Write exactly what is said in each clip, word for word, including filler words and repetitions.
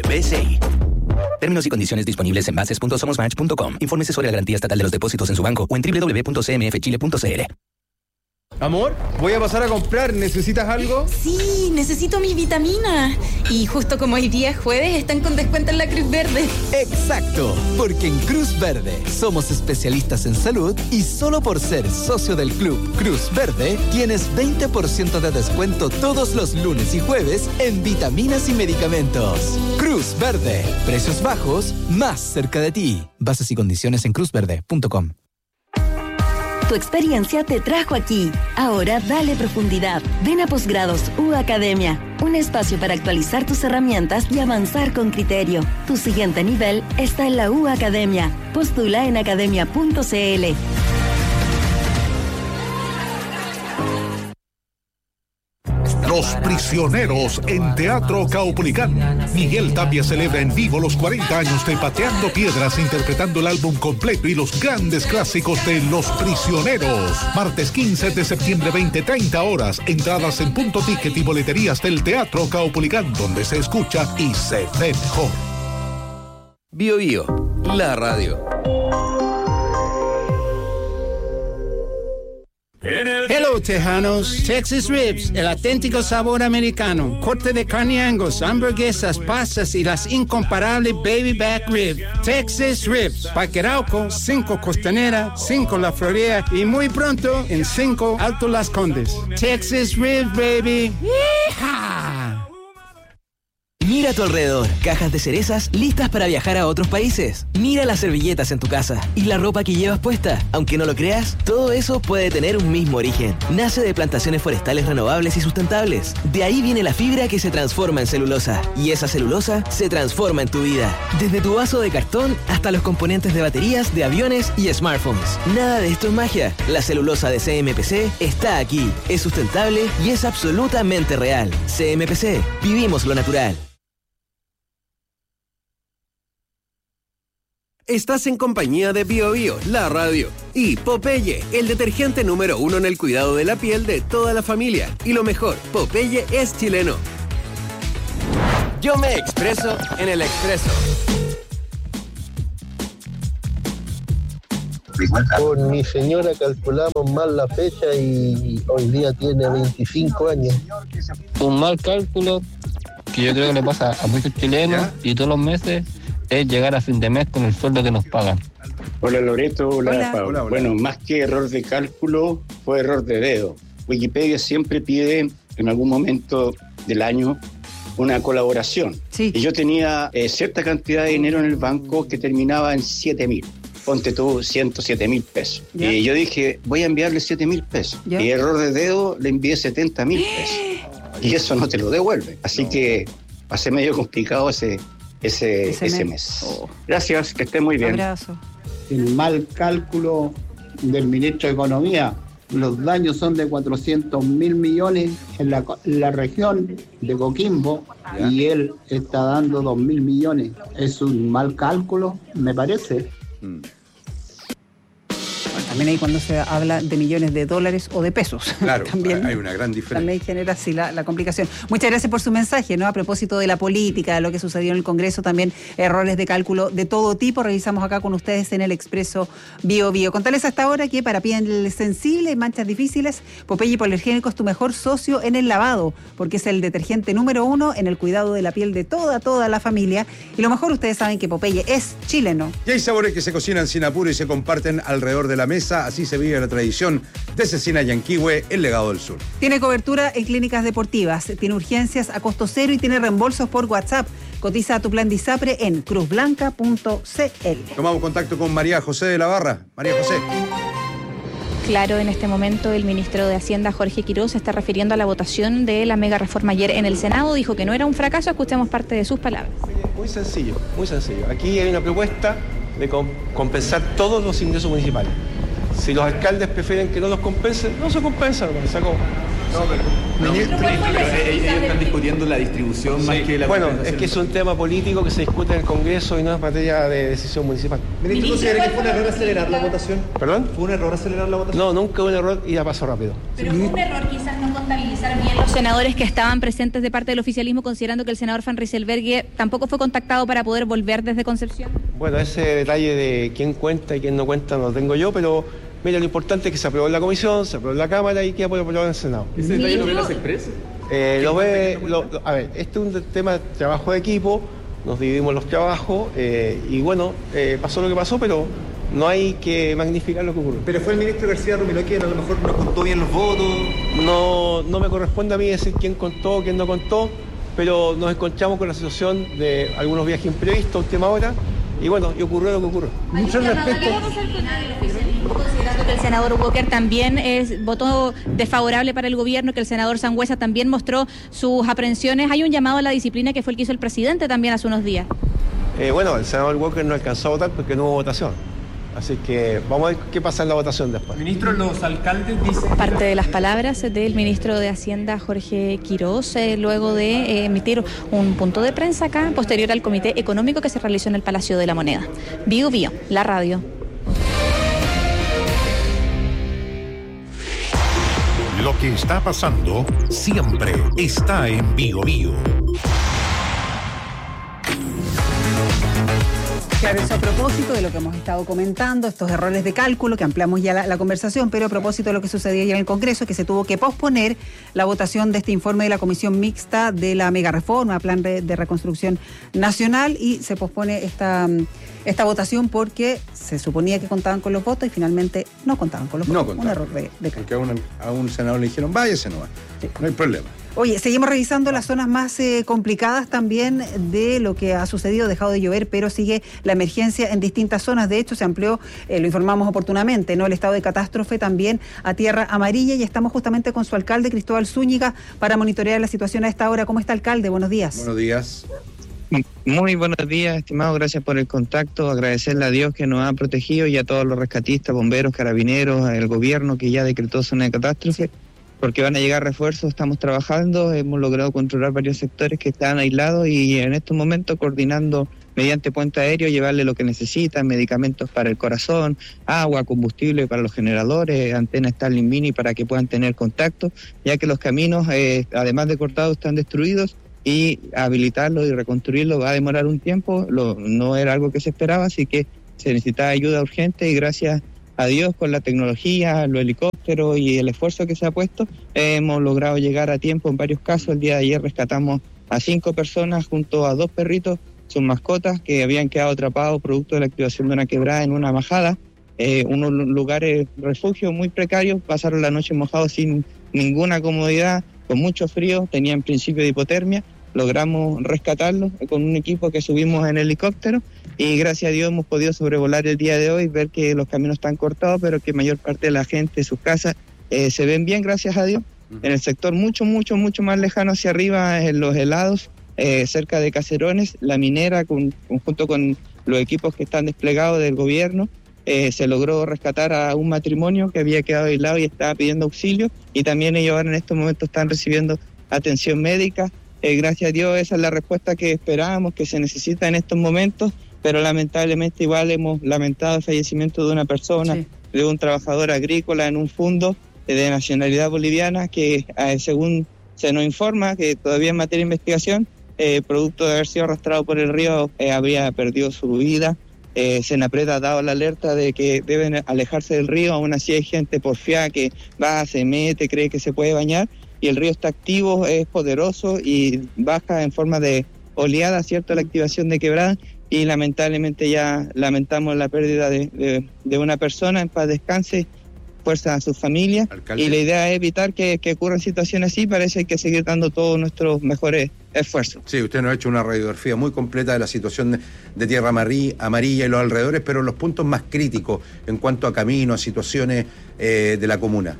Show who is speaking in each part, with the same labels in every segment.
Speaker 1: B C I. Términos y condiciones disponibles en bases punto somos match punto com. Infórmese sobre la garantía estatal de los depósitos en su banco o en doble u doble u doble u punto c m f chile punto c l.
Speaker 2: Amor, voy a pasar a comprar. ¿Necesitas algo?
Speaker 3: Sí, necesito mi vitamina. Y justo como hoy día es jueves, están con descuento en la Cruz Verde.
Speaker 4: Exacto, porque en Cruz Verde somos especialistas en salud y solo por ser socio del club Cruz Verde tienes veinte por ciento de descuento todos los lunes y jueves en vitaminas y medicamentos. Cruz Verde, precios bajos, más cerca de ti. Bases y condiciones en cruz verde punto com.
Speaker 5: Tu experiencia te trajo aquí. Ahora dale profundidad. Ven a Posgrados U Academia, un espacio para actualizar tus herramientas y avanzar con criterio. Tu siguiente nivel está en la U Academia. Postula en academia punto c l.
Speaker 6: Los Prisioneros en Teatro Caupolicán. Miguel Tapia celebra en vivo los cuarenta años de Pateando Piedras, interpretando el álbum completo y los grandes clásicos de Los Prisioneros. Martes quince de septiembre, veinte treinta horas. Entradas en Punto Ticket y boleterías del Teatro Caupolicán, donde se escucha y se ve mejor.
Speaker 7: Bio Bio, la radio.
Speaker 8: Hello, Tejanos. Texas Ribs, el auténtico sabor americano. Corte de carne Angus, hamburguesas, pastas y las incomparables Baby Back Ribs. Texas Ribs, Paquerauco, cinco Costanera, cinco La Florida y muy pronto en cinco Alto Las Condes. Texas Ribs, baby. ¡Yeehaw!
Speaker 9: Mira a tu alrededor, cajas de cerezas listas para viajar a otros países. Mira las servilletas en tu casa y la ropa que llevas puesta. Aunque no lo creas, todo eso puede tener un mismo origen. Nace de plantaciones forestales renovables y sustentables. De ahí viene la fibra que se transforma en celulosa. Y esa celulosa se transforma en tu vida. Desde tu vaso de cartón hasta los componentes de baterías, de aviones y smartphones. Nada de esto es magia. La celulosa de C M P C está aquí. Es sustentable y es absolutamente real. C M P C. Vivimos lo natural.
Speaker 7: Estás en compañía de Bio Bio, la radio, y Popeye, el detergente número uno en el cuidado de la piel de toda la familia. Y lo mejor, Popeye es chileno. Yo me expreso en el Expreso.
Speaker 10: Con mi señora calculamos mal la fecha y hoy día tiene veinticinco años.
Speaker 11: Un mal cálculo que yo creo que le pasa a muchos chilenos. ¿Ya? Y todos los meses es llegar a fin de mes con el sueldo que nos pagan.
Speaker 12: Hola Loreto, hola,
Speaker 11: hola.
Speaker 12: Pablo.
Speaker 11: Hola, hola.
Speaker 12: Bueno, más que error de cálculo, fue error de dedo. Wikipedia siempre pide en algún momento del año una colaboración.
Speaker 13: Sí.
Speaker 12: Y yo tenía eh, cierta cantidad de dinero en el banco que terminaba en siete mil. Ponte tú ciento siete mil pesos. ¿Ya? Y yo dije, voy a enviarle siete mil pesos. ¿Ya? Y error de dedo le envié setenta mil pesos. Y eso no te lo devuelve. Así que pasé medio complicado ese... ese, ese, ese mes. mes. Oh. Gracias, que esté muy bien.
Speaker 13: Abrazo.
Speaker 14: El mal cálculo del ministro de Economía. Los daños son de cuatrocientos mil millones en la, la región de Coquimbo. ¿Ya? Y él está dando dos mil millones. Es un mal cálculo, me parece.
Speaker 13: Mm. También ahí cuando se habla de millones de dólares o de pesos.
Speaker 2: Claro,
Speaker 13: también,
Speaker 2: hay una gran diferencia.
Speaker 13: También genera así la, la complicación. Muchas gracias por su mensaje, ¿no? A propósito de la política, de lo que sucedió en el Congreso, también errores de cálculo de todo tipo. Revisamos acá con ustedes en el Expreso Bio Bio. Contarles hasta ahora que para piel sensible y manchas difíciles, Popeye Hipoalergénico es tu mejor socio en el lavado, porque es el detergente número uno en el cuidado de la piel de toda, toda la familia. Y lo mejor, ustedes saben que Popeye es chileno.
Speaker 2: Y hay sabores que se cocinan sin apuro y se comparten alrededor de la mesa. Así se vive la tradición de Cecina Yanquihue, el legado del sur.
Speaker 13: Tiene cobertura en clínicas deportivas, tiene urgencias a costo cero y tiene reembolsos por WhatsApp. Cotiza tu plan de ISAPRE en cruz blanca punto c l.
Speaker 2: Tomamos contacto con María José de la Barra. María José.
Speaker 15: Claro, en este momento el ministro de Hacienda, Jorge Quiroz, se está refiriendo a la votación de la mega reforma ayer en el Senado. Dijo que no era un fracaso. Escuchemos parte de sus palabras.
Speaker 16: Muy sencillo, muy sencillo. Aquí hay una propuesta de compensar todos los ingresos municipales. Si los alcaldes prefieren que no los compensen, no se compensan, se sacó. No, pero,
Speaker 17: Ministro, ellos están discutiendo la distribución
Speaker 16: sí.
Speaker 17: más que la
Speaker 16: Bueno, es que es un tema político que se discute en el Congreso y no es materia de decisión municipal.
Speaker 17: Ministro, ¿considera que fue un error acelerar la votación?
Speaker 16: ¿Perdón?
Speaker 17: ¿Fue un error acelerar la votación?
Speaker 16: No, nunca un error y ya pasó rápido.
Speaker 15: Pero fue un error quizás no contabilizar bien los senadores que estaban presentes de parte del oficialismo, considerando que el senador Van Rysselberghe tampoco fue contactado para poder volver desde Concepción.
Speaker 16: Bueno, ese detalle de quién cuenta y quién no cuenta no lo tengo yo, pero mira, lo importante es que se aprobó en la comisión, se aprobó en la Cámara y queda aprobado en el Senado.
Speaker 17: ¿Ese detalle lo ve las expresas?
Speaker 16: Eh, lo ve, lo, lo, a ver, este es un tema de trabajo de equipo, nos dividimos los trabajos eh, y bueno, eh, pasó lo que pasó, pero no hay que magnificar lo que ocurrió.
Speaker 17: ¿Pero fue el ministro García Rumiló quien a lo mejor no contó bien los votos?
Speaker 16: No, no me corresponde a mí decir quién contó, quién no contó, pero nos encontramos con la situación de algunos viajes imprevistos a última hora y bueno, y ocurrió lo que ocurrió.
Speaker 15: Mucho respeto. Considerando que el senador Walker también es, votó desfavorable para el gobierno, que el senador Sangüesa también mostró sus aprensiones, hay un llamado a la disciplina que fue el que hizo el presidente también hace unos días.
Speaker 16: Eh, bueno, el senador Walker no alcanzó a votar porque no hubo votación. Así que vamos a ver qué pasa en la votación después.
Speaker 17: Ministro, los alcaldes dicen...
Speaker 15: Parte de las palabras del ministro de Hacienda, Jorge Quirós, eh, luego de eh, emitir un punto de prensa acá, posterior al comité económico que se realizó en el Palacio de la Moneda. Bio Bio, la radio.
Speaker 6: Lo que está pasando siempre está en Bio Bio.
Speaker 13: Claro, eso a propósito de lo que hemos estado comentando, estos errores de cálculo, que ampliamos ya la, la conversación, pero a propósito de lo que sucedió ayer en el Congreso, que se tuvo que posponer la votación de este informe de la Comisión Mixta de la Megareforma, Plan de, de Reconstrucción Nacional, y se pospone esta, esta votación porque se suponía que contaban con los votos y finalmente no contaban con los votos.
Speaker 2: No contaban.
Speaker 13: Un error de, de cálculo.
Speaker 2: Porque a un, a un senador le dijeron, váyase nomás, sí. No hay problema.
Speaker 13: Oye, seguimos revisando las zonas más eh, complicadas también de lo que ha sucedido, dejado de llover, pero sigue la emergencia en distintas zonas. De hecho, se amplió, eh, lo informamos oportunamente, ¿no? El estado de catástrofe también a tierra amarilla, y estamos justamente con su alcalde, Cristóbal Zúñiga, para monitorear la situación a esta hora. ¿Cómo está, alcalde? Buenos días.
Speaker 2: Buenos días.
Speaker 18: Muy buenos días, estimado, gracias por el contacto, agradecerle a Dios que nos ha protegido y a todos los rescatistas, bomberos, carabineros, el gobierno que ya decretó zona de catástrofe, porque van a llegar refuerzos, estamos trabajando, hemos logrado controlar varios sectores que estaban aislados y en estos momentos coordinando mediante puente aéreo, llevarle lo que necesitan, medicamentos para el corazón, agua, combustible para los generadores, antenas Starlink Mini para que puedan tener contacto, ya que los caminos, eh, además de cortados, están destruidos y habilitarlos y reconstruirlos va a demorar un tiempo, lo, no era algo que se esperaba, así que se necesitaba ayuda urgente y gracias a Dios con la tecnología, los helicópteros y el esfuerzo que se ha puesto, eh, hemos logrado llegar a tiempo en varios casos. El día de ayer rescatamos a cinco personas junto a dos perritos, sus mascotas, que habían quedado atrapados producto de la activación de una quebrada en una majada, eh, unos lugares refugio muy precarios, pasaron la noche mojados sin ninguna comodidad, con mucho frío, tenían principio de hipotermia. Logramos rescatarlos con un equipo que subimos en helicóptero y gracias a Dios hemos podido sobrevolar el día de hoy, ver que los caminos están cortados, pero que mayor parte de la gente, sus casas, eh, se ven bien, gracias a Dios. En el sector mucho, mucho, mucho más lejano hacia arriba, en los helados, eh, cerca de Caserones, la minera, con, junto con los equipos que están desplegados del gobierno, eh, se logró rescatar a un matrimonio que había quedado aislado y estaba pidiendo auxilio, y también ellos ahora en estos momentos están recibiendo atención médica. Eh, gracias a Dios esa es la respuesta que esperábamos, que se necesita en estos momentos, pero lamentablemente igual hemos lamentado el fallecimiento de una persona, sí. de un trabajador agrícola en un fundo eh, de nacionalidad boliviana que eh, según se nos informa que todavía en materia de investigación, eh, producto de haber sido arrastrado por el río, eh, habría perdido su vida. Eh, Senapred ha dado la alerta de que deben alejarse del río, aún así hay gente porfiada que va, se mete, cree que se puede bañar, y el río está activo, es poderoso y baja en forma de oleada, ¿cierto?, la activación de quebrada, y lamentablemente ya lamentamos la pérdida de, de, de una persona. En paz descanse, fuerza a su familia. Alcalde. Y la idea es evitar que, que ocurran situaciones así, parece que hay que seguir dando todos nuestros mejores esfuerzos.
Speaker 2: Sí, usted nos ha hecho una radiografía muy completa de la situación de, de tierra amarilla y los alrededores, pero los puntos más críticos en cuanto a caminos, situaciones eh, de la comuna.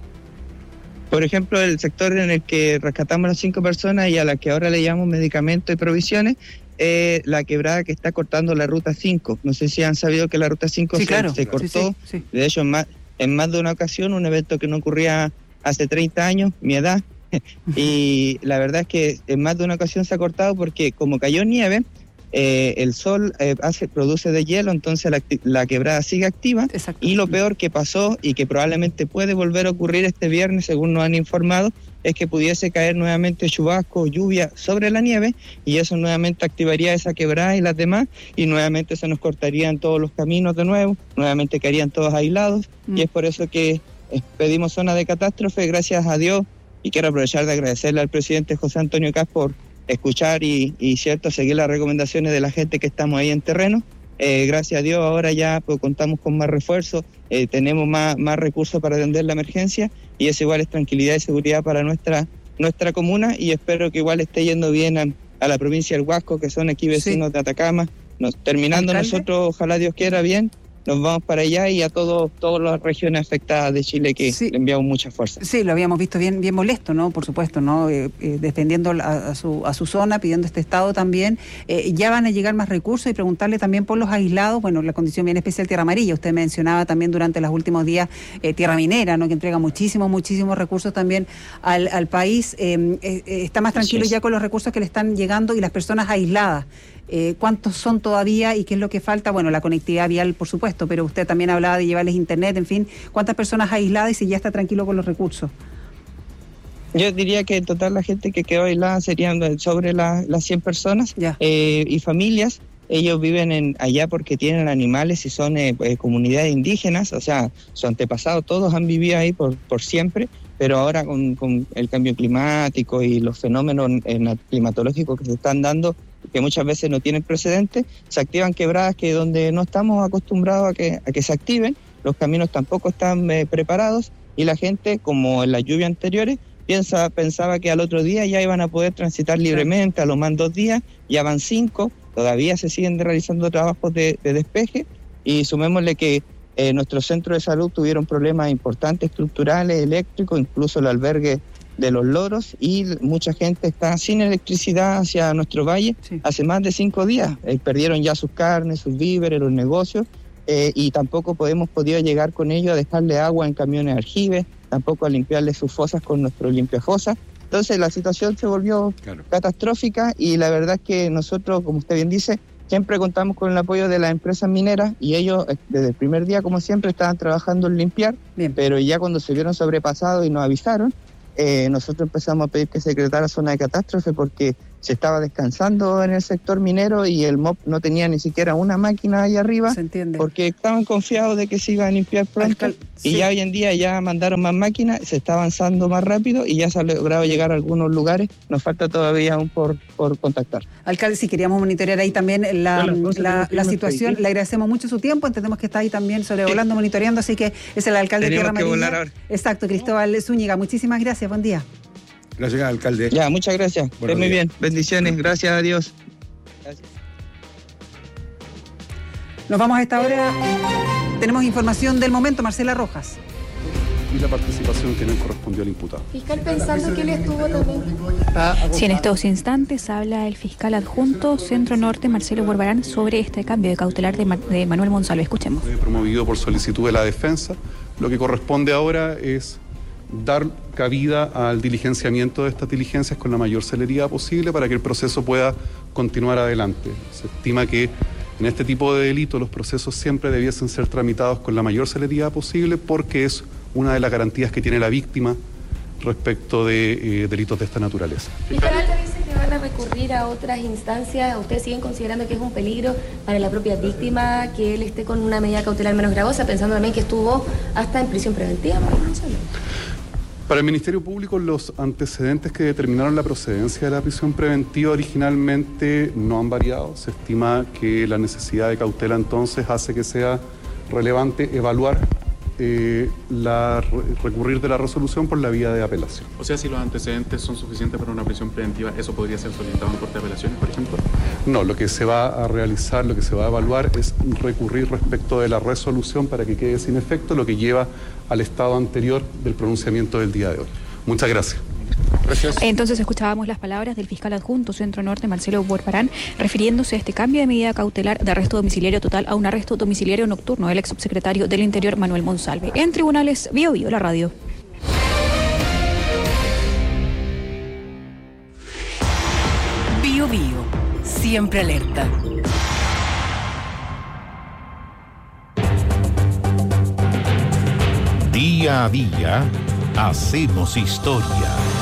Speaker 18: Por ejemplo, el sector en el que rescatamos a las cinco personas y a la que ahora le llamamos medicamentos y provisiones, eh, la quebrada que está cortando la ruta cinco. No sé si han sabido que la ruta cinco sí, se, claro. se cortó. Sí, sí, sí. De hecho, en más, en más de una ocasión, un evento que no ocurría hace treinta años, mi edad, y la verdad es que en más de una ocasión se ha cortado porque como cayó nieve, eh, el sol eh, hace, produce de hielo, entonces la, la quebrada sigue activa. Y lo peor que pasó y que probablemente puede volver a ocurrir este viernes, según nos han informado, es que pudiese caer nuevamente chubasco, lluvia sobre la nieve, y eso nuevamente activaría esa quebrada y las demás, y nuevamente se nos cortarían todos los caminos de nuevo, nuevamente quedarían todos aislados, mm. y es por eso que pedimos zona de catástrofe, gracias a Dios, y quiero aprovechar de agradecerle al presidente José Antonio Kast por escuchar y, y cierto, seguir las recomendaciones de la gente que estamos ahí en terreno. Eh, gracias a Dios ahora ya pues, contamos con más refuerzos, eh, tenemos más, más recursos para atender la emergencia, y eso igual es tranquilidad y seguridad para nuestra nuestra comuna, y espero que igual esté yendo bien a, a la provincia del Huasco, que son aquí vecinos sí. de Atacama. Nos, terminando ¿Alcalde? Nosotros, ojalá Dios quiera bien, nos vamos para allá y a todos todas las regiones afectadas de Chile que sí. le enviamos mucha fuerza.
Speaker 13: Sí, lo habíamos visto bien bien molesto, ¿no? Por supuesto, ¿no? Eh, eh, defendiendo a, a, su, a su zona, pidiendo este estado también. Eh, ya van a llegar más recursos y preguntarle también por los aislados, bueno, la condición bien especial Tierra Amarilla. Usted mencionaba también durante los últimos días eh, Tierra Minera, ¿no? Que entrega muchísimos, muchísimos recursos también al, al país. Eh, eh, está más tranquilo ya con los recursos que le están llegando y las personas aisladas. Eh, ¿Cuántos son todavía y qué es lo que falta? Bueno, la conectividad vial, por supuesto, pero usted también hablaba de llevarles internet, en fin, ¿cuántas personas aisladas y si ya está tranquilo con los recursos?
Speaker 18: Yo diría que en total la gente que quedó aislada serían sobre la, las cien personas eh, y familias. Ellos viven en allá porque tienen animales y son eh, eh, comunidades indígenas, o sea, sus antepasados todos han vivido ahí por, por siempre, pero ahora con, con el cambio climático y los fenómenos eh, climatológicos que se están dando, que muchas veces no tienen precedente, se activan quebradas que donde no estamos acostumbrados a que, a que se activen, los caminos tampoco están eh, preparados, y la gente, como en las lluvias anteriores, piensa, pensaba que al otro día ya iban a poder transitar libremente, a lo más dos días, ya van cinco, todavía se siguen realizando trabajos de, de despeje, y sumémosle que eh, nuestros centros de salud tuvieron problemas importantes estructurales, eléctricos, incluso el albergue de los loros, y mucha gente está sin electricidad hacia nuestro valle sí. hace más de cinco días. Eh, perdieron ya sus carnes, sus víveres, los negocios, eh, y tampoco podemos podido llegar con ellos a dejarle agua en camiones aljibes, tampoco a limpiarle sus fosas con nuestro limpiafosas. Entonces la situación se volvió claro. catastrófica, y la verdad es que nosotros, como usted bien dice, siempre contamos con el apoyo de las empresas mineras, y ellos desde el primer día, como siempre, estaban trabajando en limpiar, bien. Pero ya cuando se vieron sobrepasados y nos avisaron, Eh, nosotros empezamos a pedir que se decretara zona de catástrofe porque se estaba descansando en el sector minero y el M O P no tenía ni siquiera una máquina ahí arriba.
Speaker 13: Se entiende.
Speaker 18: Porque estaban confiados de que se iba a limpiar pronto. Alcal- y sí. ya hoy en día ya mandaron más máquinas, se está avanzando más rápido y ya se ha logrado llegar a algunos lugares. Nos falta todavía aún por, por contactar.
Speaker 13: Alcalde, si queríamos monitorear ahí también la, la, la situación, le agradecemos mucho su tiempo, entendemos que está ahí también sobrevolando, sí. monitoreando, así que es el alcalde
Speaker 18: Tenemos
Speaker 13: de Tierra Amarilla. Exacto, Cristóbal Zúñiga, muchísimas gracias, buen día.
Speaker 2: Gracias, alcalde.
Speaker 18: Ya, muchas gracias. Esté muy bien. Bendiciones. Gracias a Dios. Gracias.
Speaker 13: Nos vamos a esta hora. Tenemos información del momento, Marcela Rojas.
Speaker 19: Y la participación que no correspondió al imputado.
Speaker 20: Fiscal, pensando que él estuvo también.
Speaker 15: Sí, en estos instantes habla el fiscal adjunto Centro Norte, Marcelo Borbarán, sobre este cambio de cautelar de, Ma- de Manuel Monsalve. Escuchemos.
Speaker 19: Promovido por solicitud de la defensa. Lo que corresponde ahora es dar cabida al diligenciamiento de estas diligencias con la mayor celeridad posible para que el proceso pueda continuar adelante. Se estima que en este tipo de delitos los procesos siempre debiesen ser tramitados con la mayor celeridad posible porque es una de las garantías que tiene la víctima respecto de eh, delitos de esta naturaleza.
Speaker 20: Fiscal, dice que van a recurrir a otras instancias. ¿Ustedes siguen considerando que es un peligro para la propia víctima que él esté con una medida cautelar menos gravosa, pensando también que estuvo hasta en prisión preventiva?
Speaker 19: Para el Ministerio Público, los antecedentes que determinaron la procedencia de la prisión preventiva originalmente no han variado. Se estima que la necesidad de cautela entonces hace que sea relevante evaluar eh, la, recurrir de la resolución por la vía de apelación.
Speaker 21: O sea, si los antecedentes son suficientes para una prisión preventiva, ¿eso podría ser solicitado en corte de apelaciones, por ejemplo?
Speaker 19: No, lo que se va a realizar, lo que se va a evaluar es recurrir respecto de la resolución para que quede sin efecto, lo que lleva al estado anterior del pronunciamiento del día de hoy. Muchas gracias.
Speaker 15: Gracias. Entonces escuchábamos las palabras del fiscal adjunto Centro Norte, Marcelo Borbarán, refiriéndose a este cambio de medida cautelar de arresto domiciliario total a un arresto domiciliario nocturno del ex subsecretario del Interior, Manuel Monsalve. En Tribunales, Bio Bio, la radio.
Speaker 1: Bio, siempre alerta.
Speaker 6: Día a día hacemos historia.